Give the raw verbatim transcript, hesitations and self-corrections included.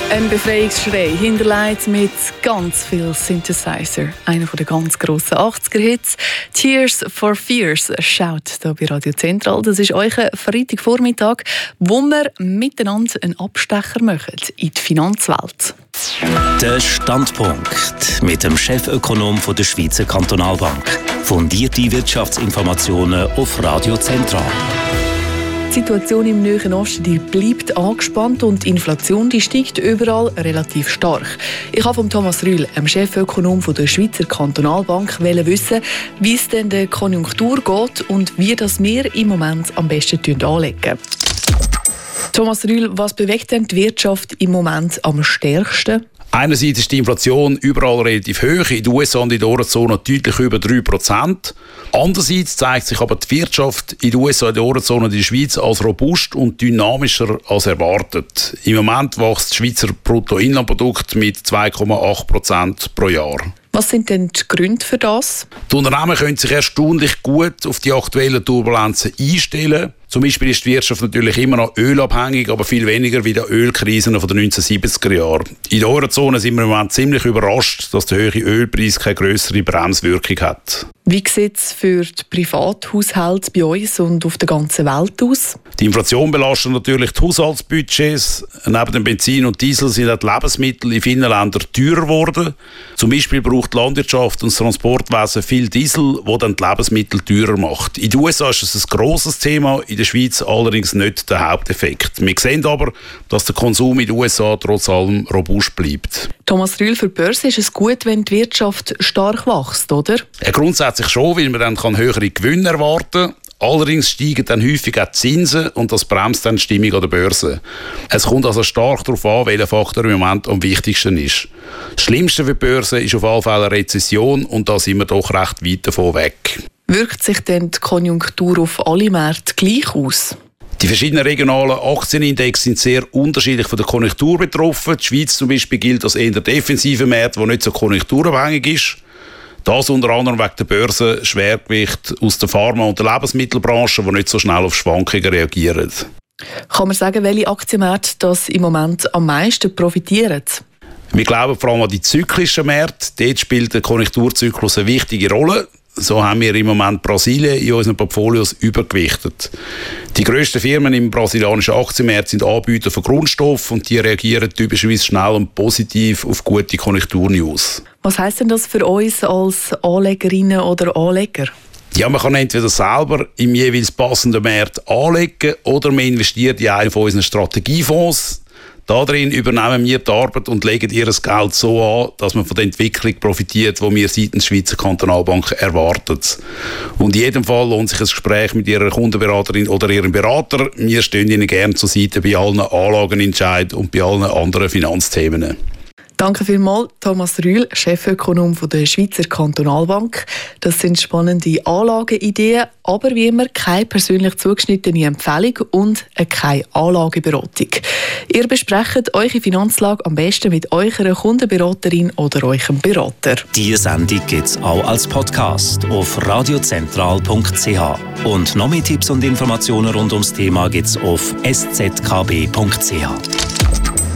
Ein Befreiungsschrei hinterlegt mit ganz viel Synthesizer. Einer der ganz grossen achtziger-Hits. «Tears for Fears» schaut hier bei Radio Zentral. Das ist euer Freitagvormittag, wo wir miteinander einen Abstecher machen in die Finanzwelt. Der Standpunkt mit dem Chefökonom der Schweizer Kantonalbank. Fundierte Wirtschaftsinformationen auf Radio Zentral. Die Situation im Nahen Osten die bleibt angespannt und die Inflation die steigt überall relativ stark. Ich habe von Thomas Rühl, dem Chefökonom der Schweizer Kantonalbank, wissen, wie es denn der Konjunktur geht und wie das wir im Moment am besten anlegen. Thomas Rühl, was bewegt denn die Wirtschaft im Moment am stärksten? Einerseits ist die Inflation überall relativ hoch, in den U S A und in der Eurozone deutlich über drei Prozent. Andererseits zeigt sich aber die Wirtschaft in den U S A, in der Eurozone und in der Schweiz als robust und dynamischer als erwartet. Im Moment wächst das Schweizer Bruttoinlandprodukt mit zwei Komma acht Prozent pro Jahr. Was sind denn die Gründe für das? Die Unternehmen können sich erstaunlich gut auf die aktuellen Turbulenzen einstellen. Zum Beispiel ist die Wirtschaft natürlich immer noch ölabhängig, aber viel weniger wie die Ölkrisen von den neunzehnhundertsiebziger Jahren. In der Eurozone sind wir im Moment ziemlich überrascht, dass der hohe Ölpreis keine grössere Bremswirkung hat. Wie sieht es für die Privathaushalte bei uns und auf der ganzen Welt aus? Die Inflation belastet natürlich die Haushaltsbudgets. Neben dem Benzin und Diesel sind auch die Lebensmittel in vielen Ländern teurer geworden. Zum Beispiel braucht die Landwirtschaft und das Transportwesen viel Diesel, das dann die Lebensmittel teurer macht. In den U S A ist es ein grosses Thema, in der Schweiz allerdings nicht der Haupteffekt. Wir sehen aber, dass der Konsum in den U S A trotz allem robust bleibt. Thomas Rühl, für die Börse ist es gut, wenn die Wirtschaft stark wächst, oder? Ja, grundsätzlich schon, weil man dann höhere Gewinne erwarten kann. Allerdings steigen dann häufig auch die Zinsen und das bremst dann die Stimmung an der Börse. Es kommt also stark darauf an, welcher Faktor im Moment am wichtigsten ist. Das Schlimmste für die Börse ist auf jeden Fall eine Rezession und da sind wir doch recht weit davon weg. Wirkt sich denn die Konjunktur auf alle Märkte gleich aus? Die verschiedenen regionalen Aktienindexe sind sehr unterschiedlich von der Konjunktur betroffen. Die Schweiz zum Beispiel gilt als eher defensive Markt, der nicht so konjunkturabhängig ist. Das unter anderem wegen der Börsenschwergewicht aus der Pharma- und der Lebensmittelbranche, die nicht so schnell auf Schwankungen reagieren. Kann man sagen, welche Aktienmärkte das im Moment am meisten profitieren? Wir glauben vor allem an die zyklischen Märkte. Dort spielt der Konjunkturzyklus eine wichtige Rolle. So haben wir im Moment Brasilien in unseren Portfolios übergewichtet. Die grössten Firmen im brasilianischen Aktienmarkt sind Anbieter von Grundstoffen und die reagieren typischerweise schnell und positiv auf gute Konjunkturnews. Was heisst denn das für uns als Anlegerinnen oder Anleger? Ja, man kann entweder selber im jeweils passenden Markt anlegen oder man investiert in einen von unseren Strategiefonds. Darin übernehmen wir die Arbeit und legen ihr das Geld so an, dass man von der Entwicklung profitiert, die wir seitens der Schweizer Kantonalbank erwarten. Und in jedem Fall lohnt sich ein Gespräch mit Ihrer Kundenberaterin oder Ihrem Berater. Wir stehen Ihnen gerne zur Seite bei allen Anlagenentscheiden und bei allen anderen Finanzthemen. Danke vielmals, Thomas Rühl, Chefökonom der Schweizer Kantonalbank. Das sind spannende Anlageideen, aber wie immer keine persönlich zugeschnittene Empfehlung und keine Anlageberatung. Ihr besprecht eure Finanzlage am besten mit eurer Kundenberaterin oder eurem Berater. Diese Sendung gibt es auch als Podcast auf radiozentral punkt c h. Und noch mehr Tipps und Informationen rund ums Thema gibt es auf s z k b punkt c h.